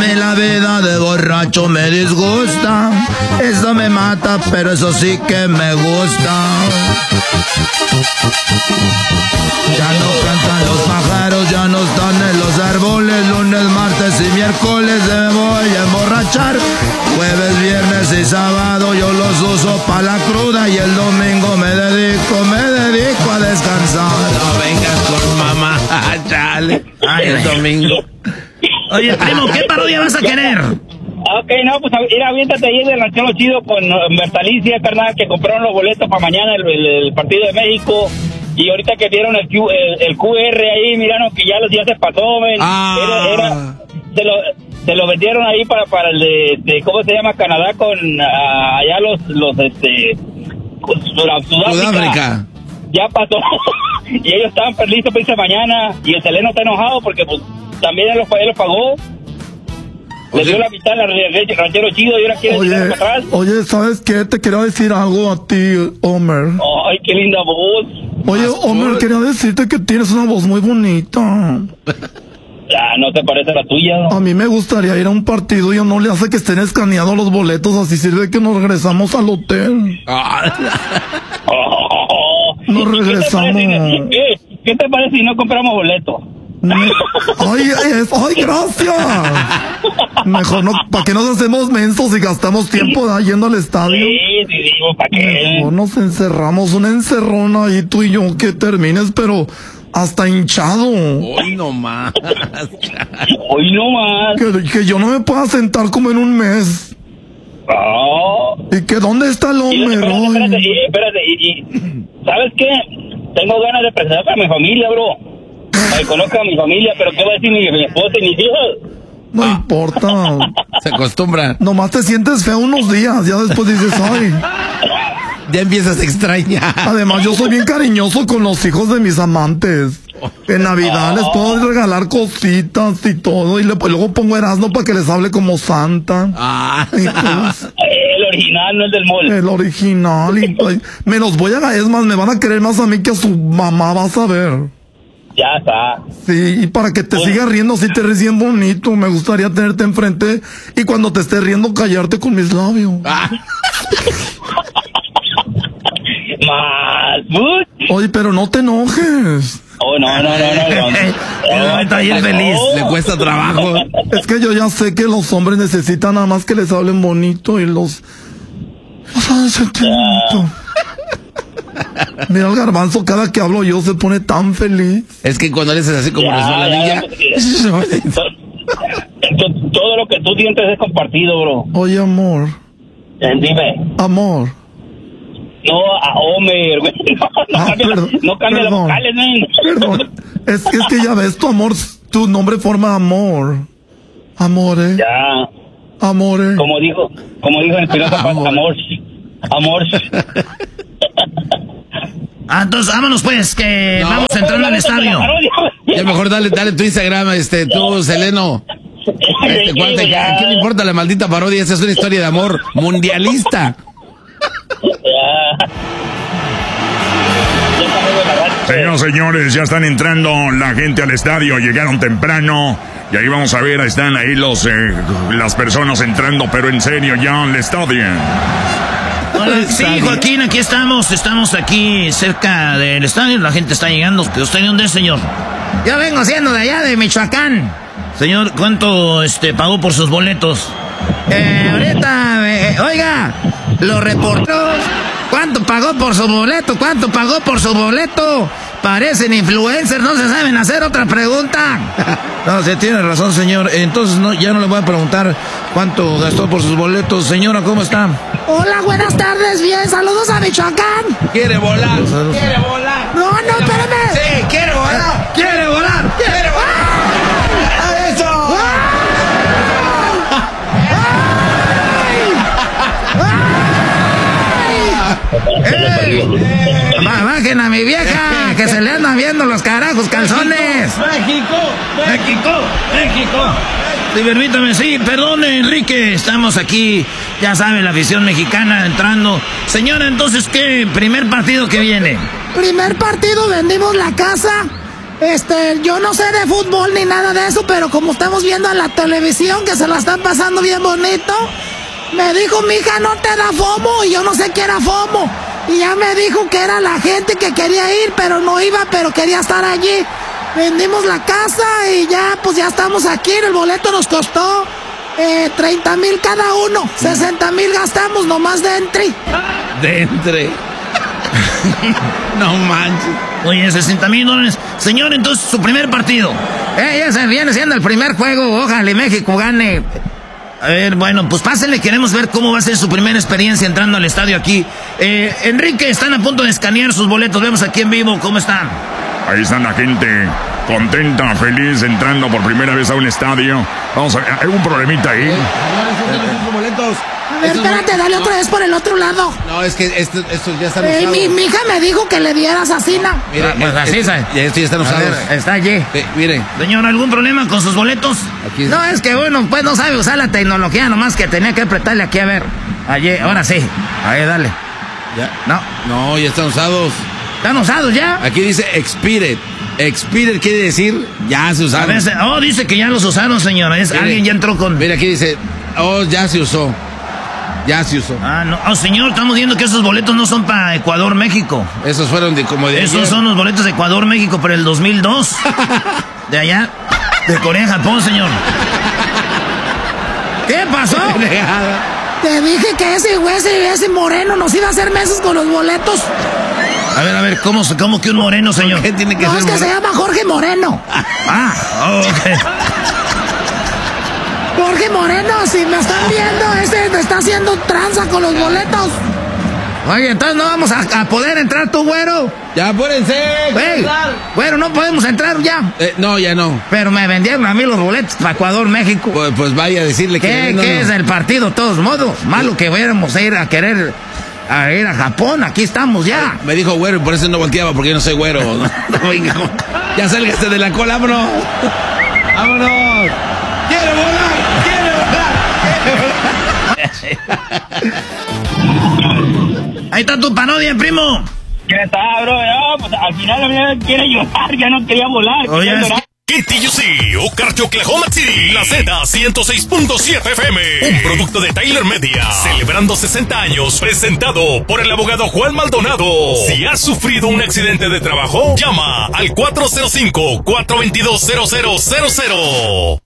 mí la vida de borracho me disgusta. Eso me mata, pero eso sí que me gusta. Ya no cantan los pájaros, ya no están en los árboles. Lunes, martes y miércoles me voy a emborrachar. Jueves, viernes y sábado yo los uso pa' la cruda. Y el domingo me dedico a descansar. No vengas con mamá, chale. Ay, el domingo. Oye, primo, ¿qué parodia vas a querer? Ok, no, pues mira, aviéntate ahí del ranchero chido con Bertalicia, carnal, que compraron los boletos para mañana el partido de México. Y ahorita que dieron el QR ahí, miraron que ya se pasó, ven. Se lo vendieron ahí para el de ¿cómo se llama? Canadá con allá Sudáfrica. Ya pasó. Y ellos estaban listos para irse mañana. Y el Seleno está enojado porque pues también él los pagó. Le dio la mitad al ranchero chido y ahora quiere llegar para atrás. Oye, ¿sabes qué? Te quería decir algo a ti, Homer. Ay, qué linda voz. Oye, Homer, quería decirte que tienes una voz muy bonita. Ya, ¿no te parece la tuya? ¿No? A mí me gustaría ir a un partido y no le hace que estén escaneados los boletos, así sirve que nos regresamos al hotel. Nos regresamos. ¿Qué te parece si no compramos boletos? Ay, gracias. Mejor no, ¿para qué nos hacemos mensos y gastamos tiempo yendo al estadio? Sí, digo, ¿para qué? Mejor nos encerramos, una encerrona ahí tú y yo, que termines, pero hasta hinchado. Hoy no más. Que yo no me pueda sentar como en un mes. ¿Y que dónde está el hombre? Espérate, ¿sabes qué? Tengo ganas de presentar a mi familia, bro. Conozco a mi familia, pero ¿qué va a decir mi esposa y mis hijos? No importa. Se acostumbran. Nomás te sientes feo unos días, ya después dices, ay. Ya empiezas a extrañar. Además, yo soy bien cariñoso con los hijos de mis amantes. En Navidad les puedo regalar cositas y todo. Y luego pongo Erasmo para que les hable como Santa. Pues, el original, no el del mall. El original. Y me los voy a... Es más, me van a querer más a mí que a su mamá, vas a ver. Ya está. Sí, y para que te sigas riendo, así te ríes bien bonito. Me gustaría tenerte enfrente y cuando te esté riendo, callarte con mis labios. Oye, pero no te enojes. Oh, no. Está bien feliz. Le cuesta trabajo. Es que yo ya sé que los hombres necesitan nada más que les hablen bonito y los hagan sentir bonito. Mira el Garbanzo, cada que hablo yo se pone tan feliz. Es que cuando eres así como resbaladilla. Todo lo que tú sientes es compartido, bro. Oye, amor. Dime. Amor. No, a Homer. No cambia las vocales, men. Perdón. Es que ya ves, tu nombre forma amor. Amore. Ya. Amore. Como dijo el Espinosa Paz, amor. Entonces vámonos pues, que vamos entrando al estadio. Ya mejor dale tu Instagram, tú, Seleno. ¿Qué le importa la maldita parodia? Esa es una historia de amor mundialista. Señores, ya están entrando la gente al estadio, llegaron temprano. Y ahí vamos a ver, están ahí las personas entrando, pero en serio ya al estadio. Hola, sí, Joaquín, aquí estamos aquí cerca del estadio, la gente está llegando. ¿Usted de dónde es, señor? Yo vengo siendo de allá, de Michoacán. Señor, ¿cuánto pagó por sus boletos? Ahorita, oiga, los reporteros, ¿cuánto pagó por su boleto? Parecen influencers, no se saben hacer otra pregunta. No, se tiene razón, señor. Entonces ya no le voy a preguntar cuánto gastó por sus boletos. Señora, ¿cómo está? Hola, buenas tardes, bien, saludos a Michoacán. ¿Quiere volar? No, espérame. Sí, quiere volar. ¡Eso! Bajen a mi vieja, que se le andan viendo los carajos calzones. México. Sí, permítame, sí, perdone, Enrique, estamos aquí, ya sabe, la afición mexicana entrando. Señora, entonces, ¿qué primer partido que viene? Primer partido, vendimos la casa Yo no sé de fútbol ni nada de eso, pero como estamos viendo en la televisión que se la están pasando bien bonito, me dijo, mija, no te da FOMO, y yo no sé qué era FOMO. Y ya me dijo que era la gente que quería ir, pero no iba, pero quería estar allí. Vendimos la casa y ya, pues ya estamos aquí. El boleto nos costó 30,000 cada uno. 60,000 gastamos nomás de entry. De entre. No manches. Oye, $60,000. Señor, entonces, su primer partido. Ya se viene siendo el primer juego. Ojalá México gane. A ver, bueno, pues pásenle. Queremos ver cómo va a ser su primera experiencia entrando al estadio aquí. Enrique, están a punto de escanear sus boletos. Vemos aquí en vivo cómo están. Ahí están la gente contenta, feliz, entrando por primera vez a un estadio. Vamos a ver, hay un problemita ahí. Boletos. A ver, espérate, dale otra vez por el otro lado. No, es que estos ya están usados. Mi hija me dijo que le dieras así, ¿no? Mire, pues así, estos ya están usados. Ver, está allí. Miren. Señor, ¿algún problema con sus boletos? Aquí. No, es que bueno, pues no sabe usar la tecnología, nomás que tenía que apretarle aquí, a ver. Allí, ahora sí. Ahí, dale. ¿Ya? No, ya están usados. ¿Están usados ya? Aquí dice expired. Expired quiere decir ya se usaron. A ver, dice que ya los usaron, señor. Alguien ya entró con... Mira, aquí dice, ya se usó. Ya se usó. Ah, no. Señor, estamos viendo que esos boletos no son para Ecuador, México. Esos fueron como de Esos ayer. son los boletos de Ecuador, México, pero el 2002. De allá, de Corea, Japón, señor. ¿Qué pasó? Te dije que ese moreno nos iba a hacer meses con los boletos. A ver, ¿cómo que un moreno, señor? ¿Qué tiene que ser? No, es que se llama Jorge Moreno. Ok. Jorge Moreno, si me están viendo, ese me está haciendo tranza con los boletos. Oye, entonces no vamos a poder entrar, tú, güero. Ya, apúrense. Hey, güero, no podemos entrar ya. No, ya no. Pero me vendieron a mí los boletos para Ecuador, México. Pues vaya a decirle que... ¿Qué es el partido, de todos modos? Malo que fuéramos a ir a Japón, aquí estamos ya. Me dijo güero y por eso no volteaba, porque yo no soy güero. Ya sálgase de la cola, vámonos. Vámonos. ¡Quiero volar! Ahí está tu parodia, primo. ¿Qué está, bro? No, pues al final ya quiere llorar, ya no quería volar. Oye, KTUC, Okarche, Oklahoma City, la Z106.7 FM, un producto de Tyler Media, celebrando 60 años, presentado por el abogado Juan Maldonado. Si has sufrido un accidente de trabajo, llama al 405-422-0000.